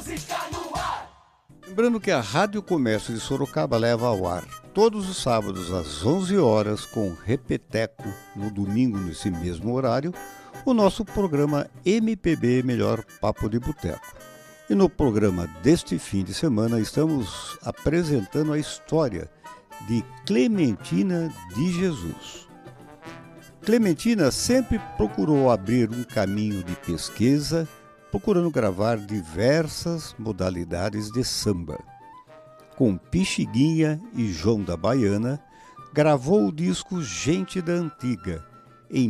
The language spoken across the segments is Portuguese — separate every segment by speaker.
Speaker 1: Lembrando que a Rádio Comércio de Sorocaba leva ao ar todos os sábados às 11 horas, com repeteco no domingo nesse mesmo horário, o nosso programa MPB Melhor Papo de Boteco. E no programa deste fim de semana estamos apresentando a história de Clementina de Jesus. Clementina sempre procurou abrir um caminho de pesquisa, procurando gravar diversas modalidades de samba. Com Pixinguinha e João da Baiana, gravou o disco Gente da Antiga, em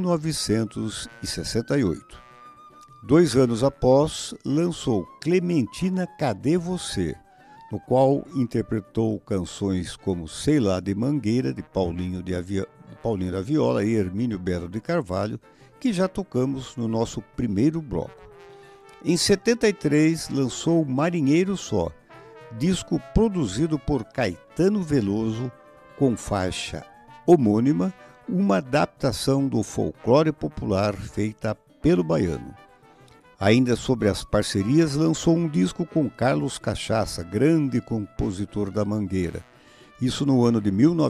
Speaker 1: 1968. 2 anos após, lançou Clementina, Cadê Você?, no qual interpretou canções como Sei Lá de Mangueira, de Paulinho da Viola e Hermínio Belo de Carvalho, que já tocamos no nosso primeiro bloco. Em 73, lançou Marinheiro Só, disco produzido por Caetano Veloso, com faixa homônima, uma adaptação do folclore popular feita pelo baiano. Ainda sobre as parcerias, lançou um disco com Carlos Cachaça, grande compositor da Mangueira, isso no ano de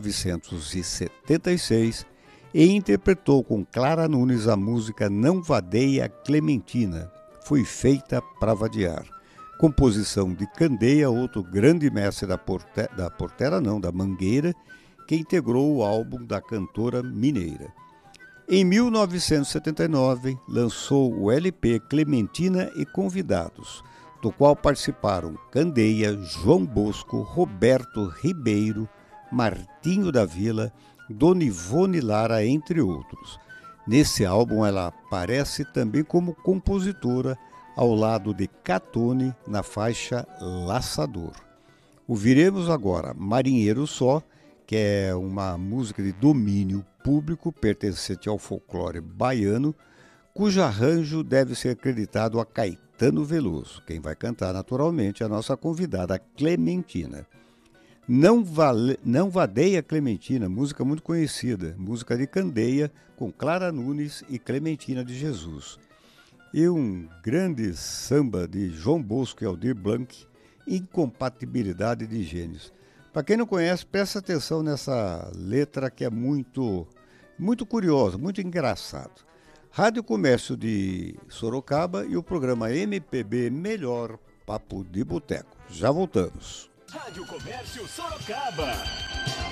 Speaker 1: 1976, e interpretou com Clara Nunes a música Não Vadeia Clementina, foi feita para vadiar. Composição de Candeia, outro grande mestre da Mangueira, que integrou o álbum da cantora mineira. Em 1979, lançou o LP Clementina e Convidados, do qual participaram Candeia, João Bosco, Roberto Ribeiro, Martinho da Vila, Dona Ivone Lara, entre outros. Nesse álbum ela aparece também como compositora, ao lado de Catone, na faixa Laçador. Ouviremos agora Marinheiro Só, que é uma música de domínio público pertencente ao folclore baiano, cujo arranjo deve ser acreditado a Caetano Veloso. Quem vai cantar, naturalmente, é a nossa convidada Clementina. Não Vadeia Clementina, música muito conhecida, música de Candeia, com Clara Nunes e Clementina de Jesus. E um grande samba de João Bosco e Aldir Blanc, Incompatibilidade de Gênios. Para quem não conhece, presta atenção nessa letra que é muito curiosa, muito engraçado. Rádio Comércio de Sorocaba e o programa MPB Melhor Papo de Boteco. Já voltamos.
Speaker 2: Rádio Comércio Sorocaba.